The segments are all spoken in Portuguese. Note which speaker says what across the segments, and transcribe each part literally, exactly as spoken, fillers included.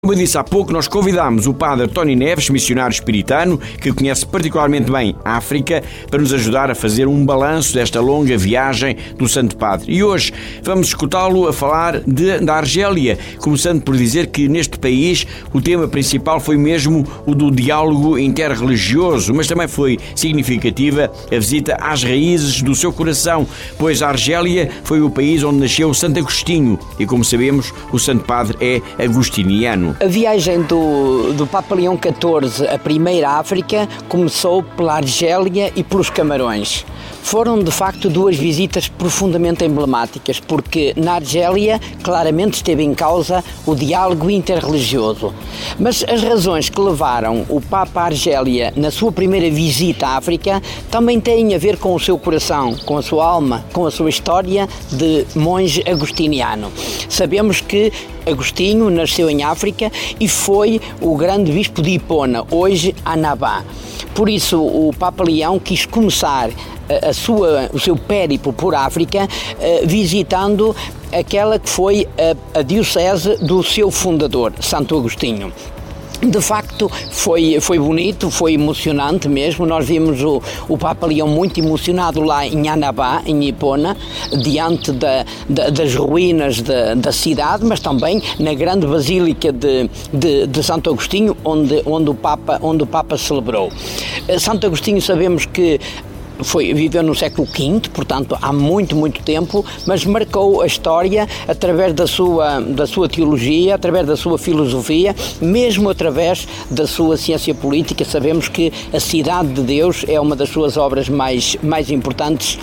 Speaker 1: Como eu disse há pouco, nós convidámos o padre Tony Neves, missionário espiritano, que conhece particularmente bem a África, para nos ajudar a fazer um balanço desta longa viagem do Santo Padre. E hoje vamos escutá-lo a falar de, da Argélia, começando por dizer que neste país o tema principal foi mesmo o do diálogo interreligioso, mas também foi significativa a visita às raízes do seu coração, pois a Argélia foi o país onde nasceu Santo Agostinho e, como sabemos, o Santo Padre é agostiniano.
Speaker 2: A viagem do, do Papa Leão catorze, a primeira África, começou pela Argélia e pelos Camarões. Foram, de facto, duas visitas profundamente emblemáticas, porque na Argélia claramente esteve em causa o diálogo interreligioso. Mas as razões que levaram o Papa à Argélia na sua primeira visita à África também têm a ver com o seu coração, com a sua alma, com a sua história de monge agostiniano. Sabemos que Agostinho nasceu em África e foi o grande bispo de Hipona, hoje Annaba. Por isso o Papa Leão quis começar a sua, o seu périplo por África visitando aquela que foi a, a diocese do seu fundador, Santo Agostinho. De facto, foi, foi bonito, foi emocionante mesmo. Nós vimos o, o Papa Leão muito emocionado lá em Annaba, em Hipona, diante da, da, das ruínas da, da cidade, mas também na grande basílica de, de, de Santo Agostinho, onde, onde, o Papa, onde o Papa celebrou. Santo Agostinho, sabemos que Foi, viveu no século quinto, portanto há muito, muito tempo, mas marcou a história através da sua, da sua teologia, através da sua filosofia, mesmo através da sua ciência política. Sabemos que a Cidade de Deus é uma das suas obras mais, mais importantes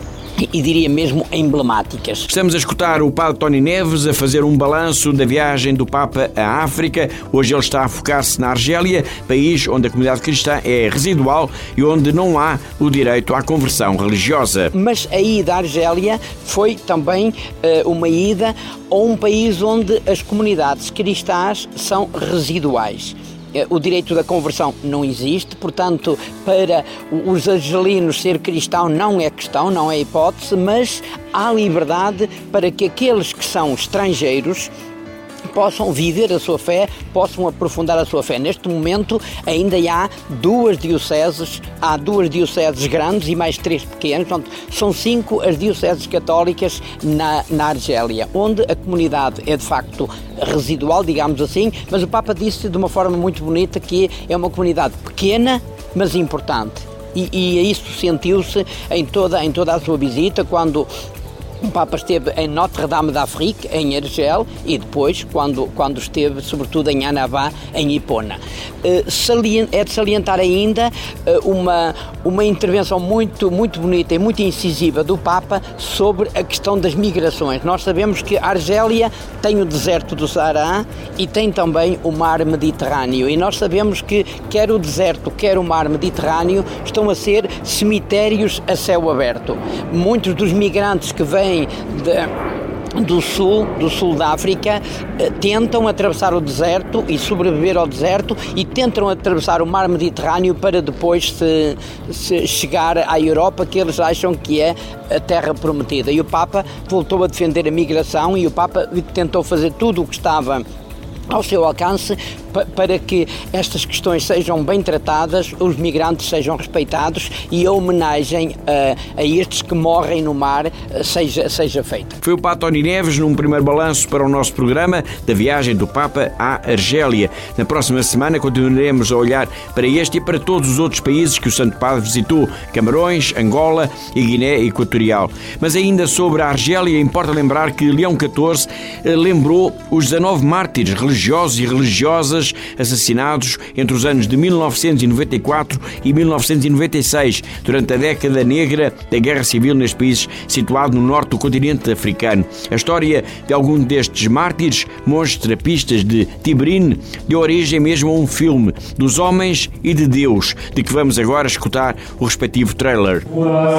Speaker 2: e diria mesmo emblemáticas.
Speaker 1: Estamos a escutar o padre Tony Neves a fazer um balanço da viagem do Papa à África. Hoje ele está a focar-se na Argélia, país onde a comunidade cristã é residual e onde não há o direito à conversão religiosa.
Speaker 2: Mas a ida à Argélia foi também uh, uma ida a um país onde as comunidades cristãs são residuais. O direito da conversão não existe, portanto, para os argelinos ser cristão não é questão, não é hipótese, mas há liberdade para que aqueles que são estrangeiros possam viver a sua fé, possam aprofundar a sua fé. Neste momento ainda há duas dioceses, há duas dioceses grandes e mais três pequenas, portanto, são cinco as dioceses católicas na, na Argélia, onde a comunidade é de facto residual, digamos assim, mas o Papa disse de uma forma muito bonita que é uma comunidade pequena, mas importante. E, e isso sentiu-se em toda, em toda a sua visita, quando o Papa esteve em Notre-Dame d'Afrique, em Argel, e depois, quando, quando esteve, sobretudo, em Annaba, em Hipona. É de salientar ainda uma, uma intervenção muito, muito bonita e muito incisiva do Papa sobre a questão das migrações. Nós sabemos que a Argélia tem o deserto do Saara e tem também o mar Mediterrâneo. E nós sabemos que quer o deserto, quer o mar Mediterrâneo estão a ser cemitérios a céu aberto. Muitos dos migrantes que vêm De, do sul, do sul da África, tentam atravessar o deserto e sobreviver ao deserto e tentam atravessar o mar Mediterrâneo para depois se, se chegar à Europa, que eles acham que é a terra prometida. E o Papa voltou a defender a migração e o Papa tentou fazer tudo o que estava ao seu alcance para que estas questões sejam bem tratadas, os migrantes sejam respeitados e a homenagem a, a estes que morrem no mar seja, seja feita.
Speaker 1: Foi o Padre Tony Neves num primeiro balanço para o nosso programa da viagem do Papa à Argélia. Na próxima semana continuaremos a olhar para este e para todos os outros países que o Santo Padre visitou, Camarões, Angola e Guiné Equatorial. Mas ainda sobre a Argélia, importa lembrar que Leão catorze lembrou os dezanove mártires religiosos e religiosas assassinados entre os anos de mil novecentos e noventa e quatro e mil novecentos e noventa e seis, durante a década negra da Guerra Civil neste país situado no norte do continente africano. A história de algum destes mártires, monges terapistas de Tibrine, deu origem mesmo a um filme, Dos Homens e de Deus, de que vamos agora escutar o respectivo trailer.